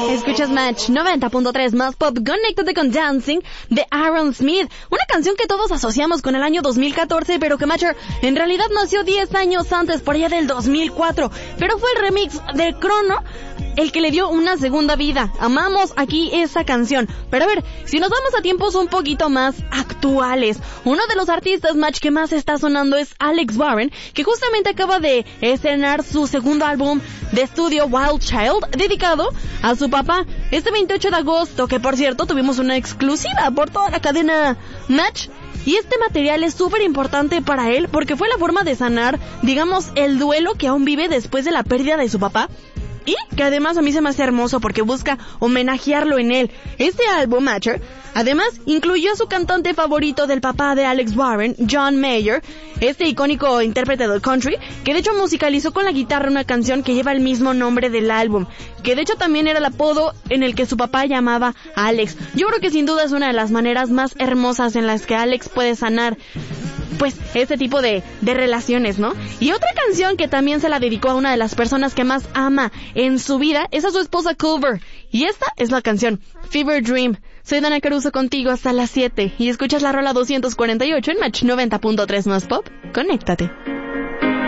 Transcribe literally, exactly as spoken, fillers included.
Escuchas Match noventa punto tres más pop, conéctate con Dancing de Aaron Smith, una canción que todos asociamos con el año dos mil catorce, pero que Matcher en realidad nació diez años antes, por allá del dos mil cuatro, pero fue el remix de Chrono el que le dio una segunda vida. Amamos aquí esa canción. Pero a ver, si nos vamos a tiempos un poquito más actuales, uno de los artistas Match que más está sonando es Alex Warren, que justamente acaba de estrenar su segundo álbum de estudio Wild Child, dedicado a su papá, este veintiocho de agosto, que por cierto tuvimos una exclusiva por toda la cadena Match. Y este material es súper importante para él porque fue la forma de sanar, digamos, el duelo que aún vive después de la pérdida de su papá. Y que además a mí se me hace hermoso porque busca homenajearlo en él. Este álbum, Matcher, además incluyó a su cantante favorito del papá de Alex Warren, John Mayer, este icónico intérprete del country, que de hecho musicalizó con la guitarra una canción que lleva el mismo nombre del álbum, que de hecho también era el apodo en el que su papá llamaba a Alex. Yo creo que sin duda es una de las maneras más hermosas en las que Alex puede sanar pues este tipo de, de relaciones, ¿no? Y otra canción que también se la dedicó a una de las personas que más ama en su vida es a su esposa Culver. Y esta es la canción Fever Dream. Soy Dana Caruso contigo hasta las siete y escuchas la rola doscientos cuarenta y ocho en Match noventa punto tres más pop. Conéctate.